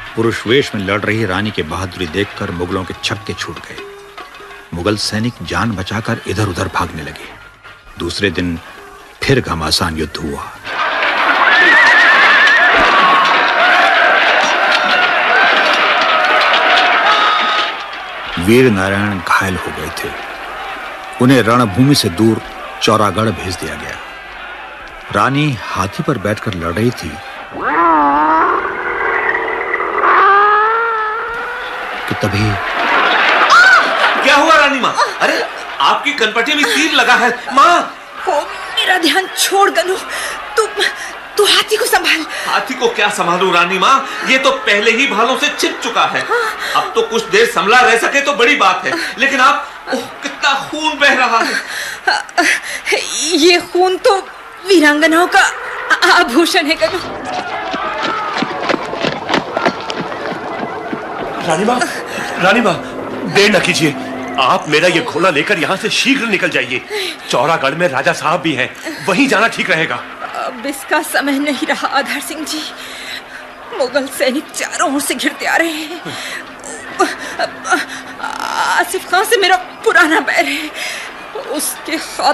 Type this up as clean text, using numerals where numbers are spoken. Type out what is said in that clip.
पुरुष वेश में लड़ रही रानी की बहादुरी देखकर मुगलों के छक्के छूट गए। मुगल सैनिक जान बचाकर इधर-उधर भागने लगे। दूसरे दिन फिर घमासान युद्ध हुआ। वीर नारायण घायल हो गए थे। उन्हें रणभूमि से दूर चौरागढ़ भेज दिया गया। रानी हाथी पर बैठकर लड़ रही थी कि तभी क्या हुआ रानी माँ? अरे आपकी कनपटी में तीर लगा है माँ। ओ, मेरा ध्यान छोड़ गनु। तू हाथी को संभाल। हाथी को क्या संभालूं रानी माँ? ये तो पहले ही भालों से छिप चुका है। अब तो कुछ देर संभला रह सके तो बड़ी बात है, लेकिन आप कितना खून बह रहा है। ये खून तो वीरांगनाओं का आभूषण है गनु। रानी माँ, देर न कीजिए। आप मेरा ये घोड़ा लेकर यहाँ से शीघ्र निकल जाइए। चौरागढ़ में राजा साहब भी हैं, वहीं जाना ठीक रहेगा। अब इसका समय नहीं रहा आधार सिंह जी। मुगल सैनिक चारों ओर से घिरते आ रहे हैं। आसिफ खान से मेरा पुराना बैर है। उसके